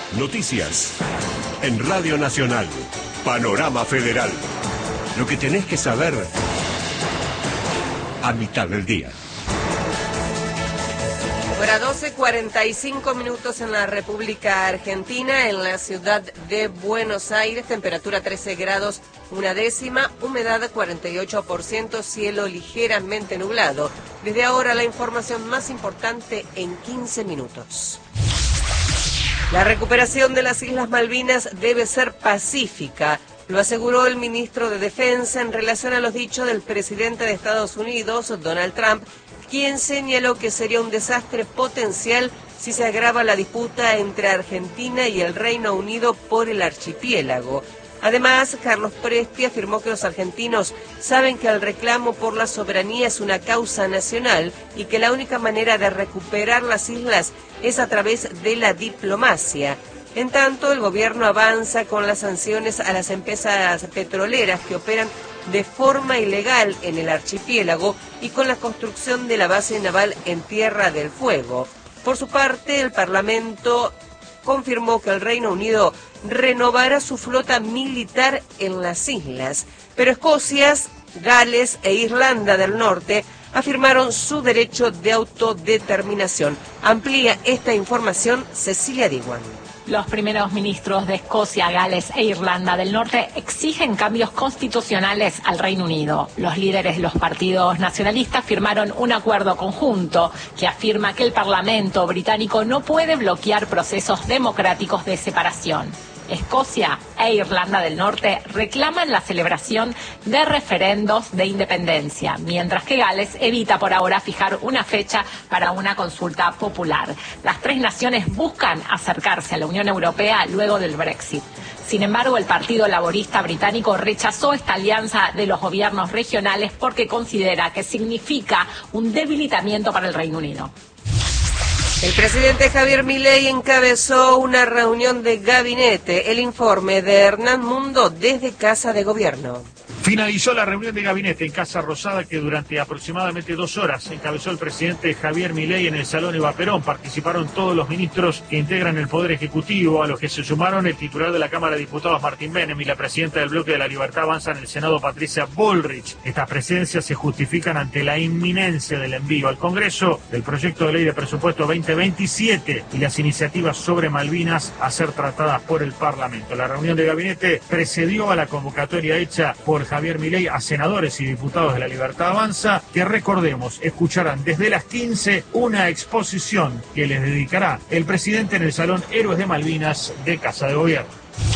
Noticias en Radio Nacional. Panorama Federal. Lo que tenés que saber a mitad del día. Hora 12:45 minutos en la República Argentina, en la ciudad de Buenos Aires, temperatura 13 grados, una décima, humedad 48%, cielo ligeramente nublado. Desde ahora la información más importante en 15 minutos. La recuperación de las Islas Malvinas debe ser pacífica, lo aseguró el ministro de Defensa en relación a los dichos del presidente de Estados Unidos, Donald Trump, quien señaló que sería un desastre potencial si se agrava la disputa entre Argentina y el Reino Unido por el archipiélago. Además, Carlos Presti afirmó que los argentinos saben que el reclamo por la soberanía es una causa nacional y que la única manera de recuperar las islas es a través de la diplomacia. En tanto, el gobierno avanza con las sanciones a las empresas petroleras que operan de forma ilegal en el archipiélago y con la construcción de la base naval en Tierra del Fuego. Por su parte, el Parlamento confirmó que el Reino Unido renovará su flota militar en las islas, pero Escocia, Gales e Irlanda del Norte afirmaron su derecho de autodeterminación. Amplía esta información Cecilia Diwan. Los primeros ministros de Escocia, Gales e Irlanda del Norte exigen cambios constitucionales al Reino Unido. Los líderes de los partidos nacionalistas firmaron un acuerdo conjunto que afirma que el Parlamento británico no puede bloquear procesos democráticos de separación. Escocia e Irlanda del Norte reclaman la celebración de referendos de independencia, mientras que Gales evita por ahora fijar una fecha para una consulta popular. Las tres naciones buscan acercarse a la Unión Europea luego del Brexit. Sin embargo, el Partido Laborista británico rechazó esta alianza de los gobiernos regionales porque considera que significa un debilitamiento para el Reino Unido. El presidente Javier Milei encabezó una reunión de gabinete. El informe de Hernán Mundo desde Casa de Gobierno. Finalizó la reunión de gabinete en Casa Rosada que durante aproximadamente 2 horas encabezó el presidente Javier Milei en el Salón Eva Perón. Participaron todos los ministros que integran el Poder Ejecutivo, a los que se sumaron el titular de la Cámara de Diputados Martín Benem y la presidenta del Bloque de la Libertad Avanza en el Senado Patricia Bullrich. Estas presencias se justifican ante la inminencia del envío al Congreso del proyecto de ley de presupuesto 2027 y las iniciativas sobre Malvinas a ser tratadas por el Parlamento. La reunión de gabinete precedió a la convocatoria hecha por Javier Milei a senadores y diputados de la Libertad Avanza, que recordemos, escucharán desde las 15 una exposición que les dedicará el presidente en el Salón Héroes de Malvinas de Casa de Gobierno.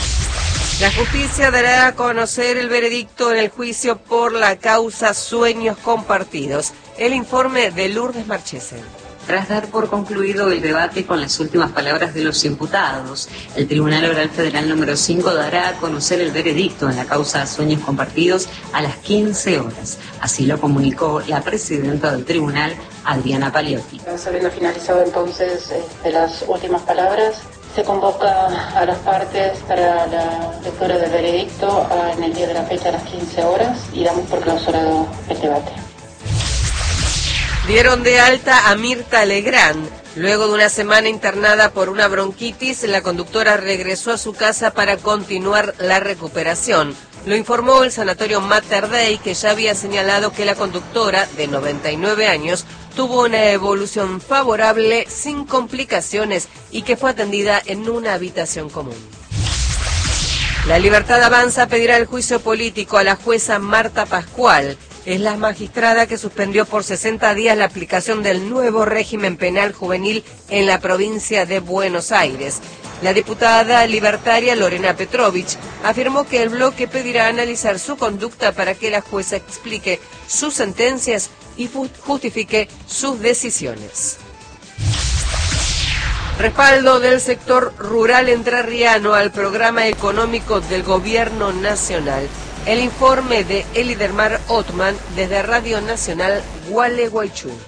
La justicia dará a conocer el veredicto en el juicio por la causa Sueños Compartidos. El informe de Lourdes Marchese. Tras dar por concluido el debate con las últimas palabras de los imputados, el Tribunal Oral Federal número 5 dará a conocer el veredicto en la causa Sueños Compartidos a las 15 horas. Así lo comunicó la presidenta del tribunal, Adriana Paliotti. Habiendo finalizado entonces las últimas palabras, se convoca a las partes para la lectura del veredicto en el día de la fecha a las 15 horas y damos por clausurado el debate. Dieron de alta a Mirta Legrand. Luego de una semana internada por una bronquitis, la conductora regresó a su casa para continuar la recuperación. Lo informó el sanatorio Mater Dei, que ya había señalado que la conductora, de 99 años, tuvo una evolución favorable, sin complicaciones, y que fue atendida en una habitación común. La Libertad Avanza pedirá el juicio político a la jueza Marta Pascual. Es la magistrada que suspendió por 60 días la aplicación del nuevo régimen penal juvenil en la provincia de Buenos Aires. La diputada libertaria Lorena Petrovich afirmó que el bloque pedirá analizar su conducta para que la jueza explique sus sentencias y justifique sus decisiones. Respaldo del sector rural entrerriano al programa económico del Gobierno Nacional. El informe de Elidermar Othman desde Radio Nacional Gualeguaychú.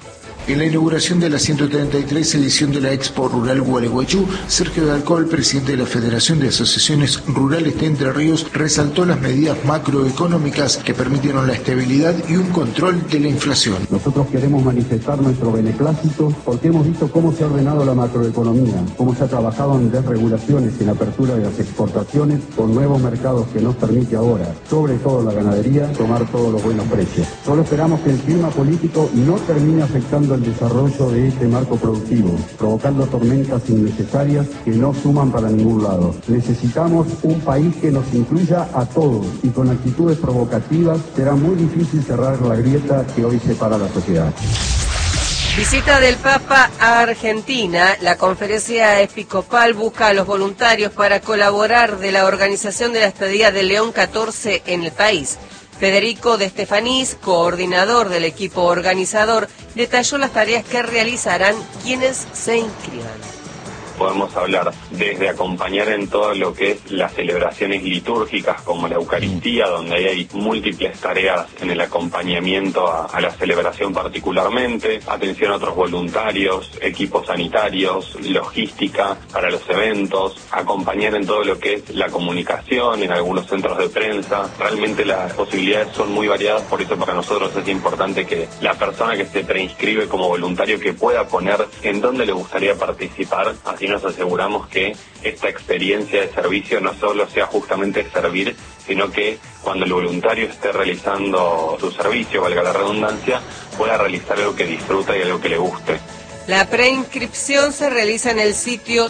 En la inauguración de la 133 edición de la Expo Rural Gualeguaychú, Sergio Dalcol, presidente de la Federación de Asociaciones Rurales de Entre Ríos, resaltó las medidas macroeconómicas que permitieron la estabilidad y un control de la inflación. Nosotros queremos manifestar nuestro beneplácito porque hemos visto cómo se ha ordenado la macroeconomía, cómo se ha trabajado en desregulaciones y en apertura de las exportaciones con nuevos mercados que nos permite ahora, sobre todo la ganadería, tomar todos los buenos precios. Solo esperamos que el clima político no termine afectando el desarrollo de este marco productivo, provocando tormentas innecesarias que no suman para ningún lado. Necesitamos un país que nos incluya a todos y con actitudes provocativas será muy difícil cerrar la grieta que hoy separa a la sociedad. Visita del Papa a Argentina. La conferencia episcopal busca a los voluntarios para colaborar de la organización de la estadía de León XIV en el país. Federico de Estefanís, coordinador del equipo organizador, detalló las tareas que realizarán quienes se inscriban. Podemos hablar desde acompañar en todo lo que es las celebraciones litúrgicas como la Eucaristía, donde hay múltiples tareas en el acompañamiento a la celebración particularmente, atención a otros voluntarios, equipos sanitarios, logística para los eventos, acompañar en todo lo que es la comunicación en algunos centros de prensa. Realmente las posibilidades son muy variadas, por eso para nosotros es importante que la persona que se preinscribe como voluntario que pueda poner en dónde le gustaría participar, así nos aseguramos que esta experiencia de servicio no solo sea justamente servir, sino que cuando el voluntario esté realizando su servicio, valga la redundancia, pueda realizar algo que disfruta y algo que le guste. La preinscripción se realiza en el sitio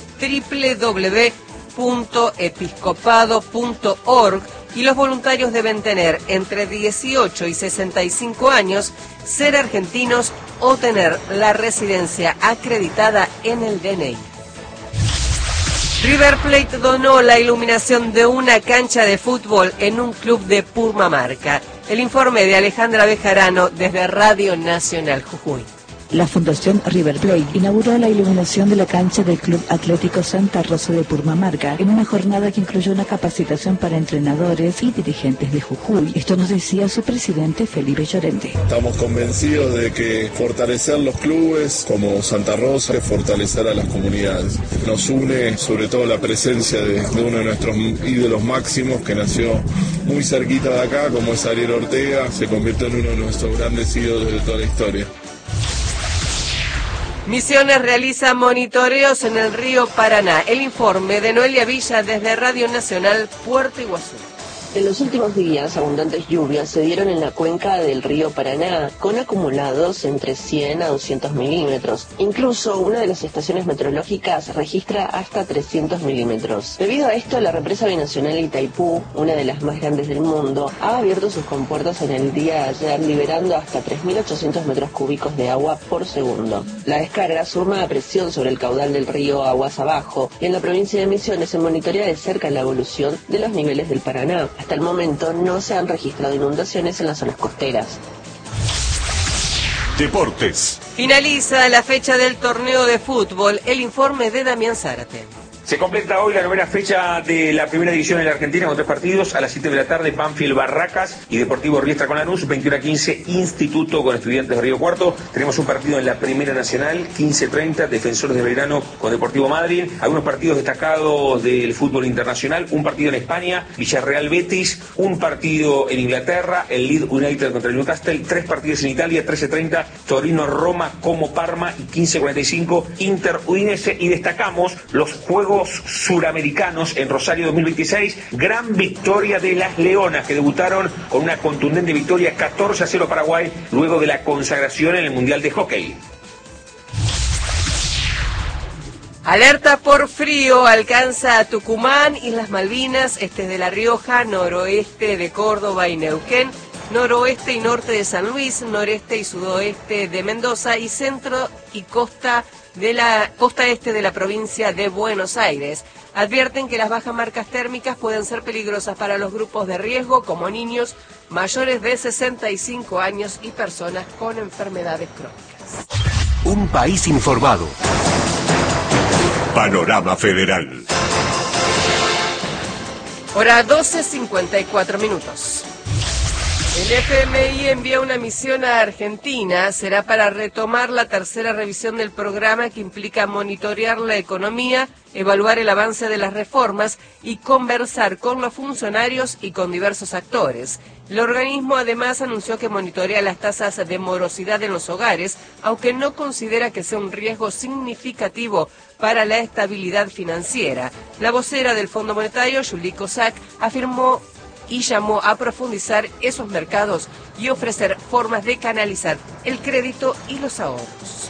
www.episcopado.org y los voluntarios deben tener entre 18 y 65 años, ser argentinos o tener la residencia acreditada en el DNI. River Plate donó la iluminación de una cancha de fútbol en un club de Purmamarca. El informe de Alejandra Bejarano desde Radio Nacional Jujuy. La Fundación River Plate inauguró la iluminación de la cancha del Club Atlético Santa Rosa de Purmamarca en una jornada que incluyó una capacitación para entrenadores y dirigentes de Jujuy. Esto nos decía su presidente Felipe Llorente. Estamos convencidos de que fortalecer los clubes como Santa Rosa es fortalecer a las comunidades. Nos une sobre todo la presencia de uno de nuestros ídolos máximos que nació muy cerquita de acá, como es Ariel Ortega, se convirtió en uno de nuestros grandes ídolos de toda la historia. Misiones realiza monitoreos en el río Paraná. El informe de Noelia Villa desde Radio Nacional Puerto Iguazú. En los últimos días, abundantes lluvias se dieron en la cuenca del río Paraná, con acumulados entre 100 a 200 milímetros. Incluso una de las estaciones meteorológicas registra hasta 300 milímetros. Debido a esto, la represa binacional Itaipú, una de las más grandes del mundo, ha abierto sus compuertas en el día de ayer, liberando hasta 3.800 metros cúbicos de agua por segundo. La descarga suma a presión sobre el caudal del río aguas abajo, y en la provincia de Misiones se monitorea de cerca la evolución de los niveles del Paraná. Hasta el momento no se han registrado inundaciones en las zonas costeras. Deportes. Finaliza la fecha del torneo de fútbol. El informe de Damián Zárate. Se completa hoy la novena fecha de la primera división en la Argentina con 3 partidos. A las 7 de la tarde, Banfield Barracas y Deportivo Riestra con Lanús. 21:15, Instituto con Estudiantes de Río Cuarto. Tenemos un partido en la Primera Nacional, 15:30, Defensores de Belgrano con Deportivo Madrid. Algunos partidos destacados del fútbol internacional. Un partido en España, Villarreal Betis. Un partido en Inglaterra, el Leeds United contra el Newcastle. 3 partidos en Italia, 13:30, Torino Roma como Parma y 15:45, Inter Udinese. Y destacamos los Juegos Suramericanos en Rosario 2026, gran victoria de las Leonas que debutaron con una contundente victoria 14-0 Paraguay luego de la consagración en el Mundial de Hockey. Alerta por frío alcanza a Tucumán, Islas Malvinas, este de La Rioja, noroeste de Córdoba y Neuquén, noroeste y norte de San Luis, noreste y sudoeste de Mendoza y centro y costa este de la provincia de Buenos Aires. Advierten que las bajas marcas térmicas pueden ser peligrosas para los grupos de riesgo como niños mayores de 65 años y personas con enfermedades crónicas. Un país informado. Panorama Federal. Hora 12:54 minutos. El FMI envía una misión a Argentina. Será para retomar la tercera revisión del programa que implica monitorear la economía, evaluar el avance de las reformas y conversar con los funcionarios y con diversos actores. El organismo además anunció que monitorea las tasas de morosidad en los hogares, aunque no considera que sea un riesgo significativo para la estabilidad financiera. La vocera del Fondo Monetario, Julie Cossack, afirmó y llamó a profundizar esos mercados y ofrecer formas de canalizar el crédito y los ahorros.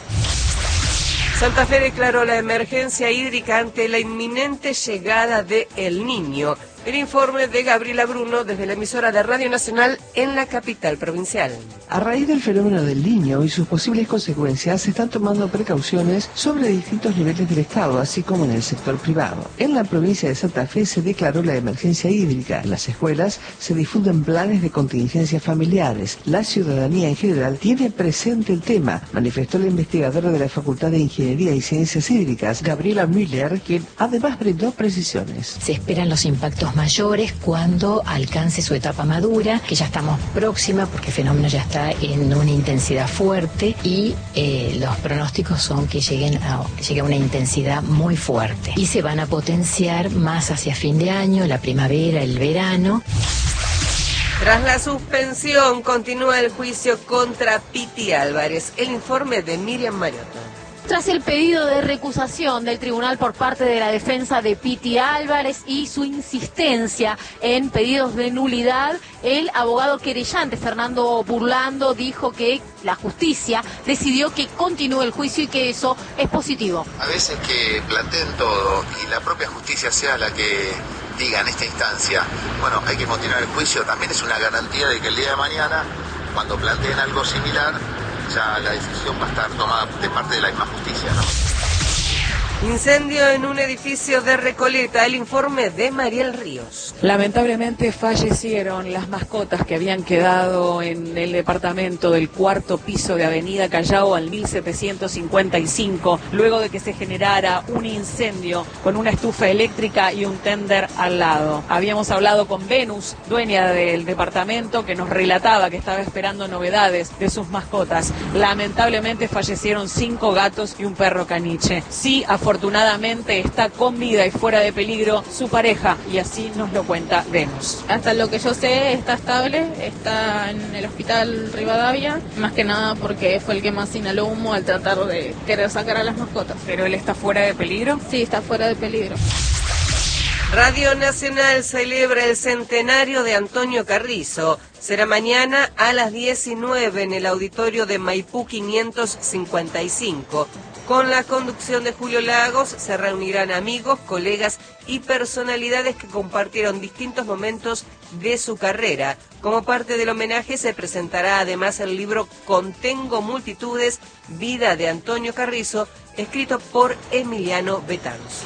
Santa Fe declaró la emergencia hídrica ante la inminente llegada de El Niño. El informe de Gabriela Bruno desde la emisora de Radio Nacional en la capital provincial. A raíz del fenómeno del Niño y sus posibles consecuencias, se están tomando precauciones sobre distintos niveles del Estado, así como en el sector privado. En la provincia de Santa Fe se declaró la emergencia hídrica. En las escuelas se difunden planes de contingencias familiares. La ciudadanía en general tiene presente el tema, manifestó la investigadora de la Facultad de Ingeniería y Ciencias Hídricas, Gabriela Müller, quien además brindó precisiones. Se esperan los impactos mayores cuando alcance su etapa madura, que ya estamos próxima porque el fenómeno ya está en una intensidad fuerte y los pronósticos son que llegue a una intensidad muy fuerte y se van a potenciar más hacia fin de año, la primavera, el verano. Tras la suspensión, continúa el juicio contra Piti Álvarez. El informe de Miriam Mariotto. Tras el pedido de recusación del tribunal por parte de la defensa de Piti Álvarez y su insistencia en pedidos de nulidad, el abogado querellante Fernando Burlando dijo que la justicia decidió que continúe el juicio y que eso es positivo. A veces que planteen todo y la propia justicia sea la que diga en esta instancia, bueno, hay que continuar el juicio, también es una garantía de que el día de mañana, cuando planteen algo similar, ya la decisión va a estar tomada de parte de la misma justicia, ¿no? Incendio en un edificio de Recoleta. El informe de Mariel Ríos. Lamentablemente fallecieron las mascotas que habían quedado en el departamento del cuarto piso de Avenida Callao al 1755, luego de que se generara un incendio con una estufa eléctrica y un tender al lado. Habíamos hablado con Venus, dueña del departamento, que nos relataba que estaba esperando novedades de sus mascotas. Lamentablemente fallecieron 5 gatos y un perro caniche. Sí, afortunadamente está con vida y fuera de peligro su pareja, y así nos lo cuenta Venus. Hasta lo que yo sé está estable, está en el hospital Rivadavia, más que nada porque fue el que más inhaló humo al tratar de querer sacar a las mascotas. ¿Pero él está fuera de peligro? Sí, está fuera de peligro. Radio Nacional celebra el centenario de Antonio Carrizo. Será mañana a las 19 en el auditorio de Maipú 555. Con la conducción de Julio Lagos se reunirán amigos, colegas y personalidades que compartieron distintos momentos de su carrera. Como parte del homenaje se presentará además el libro Contengo Multitudes, Vida de Antonio Carrizo, escrito por Emiliano Betanzo.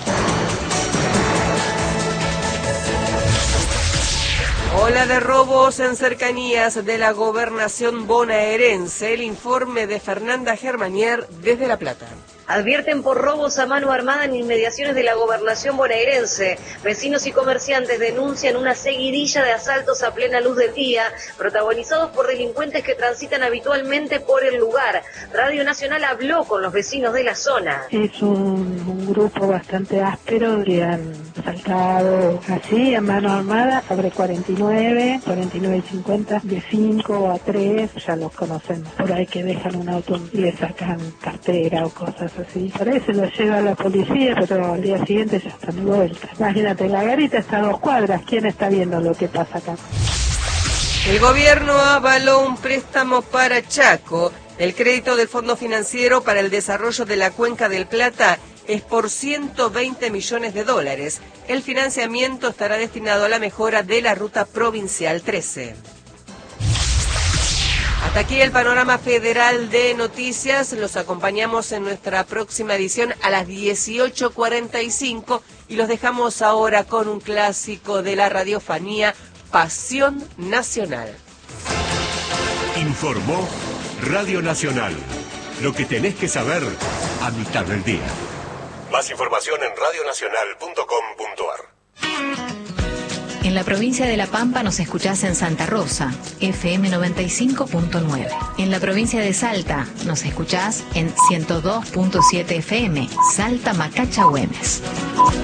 Ola de robos en cercanías de la gobernación bonaerense. El informe de Fernanda Germanier desde La Plata. Advierten por robos a mano armada en inmediaciones de la gobernación bonaerense. Vecinos y comerciantes denuncian una seguidilla de asaltos a plena luz del día, protagonizados por delincuentes que transitan habitualmente por el lugar. Radio Nacional habló con los vecinos de la zona. Es un grupo bastante áspero que han asaltado así a mano armada sobre 49 y 50, de 5 a 3, ya los conocemos. Por ahí que dejan un auto y le sacan cartera o cosas así. Por ahí se lo lleva a la policía, pero al día siguiente ya están de vuelta. Imagínate, la garita está a 2 cuadras. ¿Quién está viendo lo que pasa acá? El gobierno avaló un préstamo para Chaco. El crédito del Fondo Financiero para el Desarrollo de la Cuenca del Plata es por $120 millones. El financiamiento estará destinado a la mejora de la ruta provincial 13. Hasta aquí el panorama federal de noticias. Los acompañamos en nuestra próxima edición a las 18:45 y los dejamos ahora con un clásico de la radiofonía, Pasión Nacional. Informó Radio Nacional. Lo que tenés que saber a mitad del día. Más información en radionacional.com.ar. En la provincia de La Pampa nos escuchás en Santa Rosa, FM 95.9. En la provincia de Salta nos escuchás en 102.7 FM, Salta Macacha Güemes.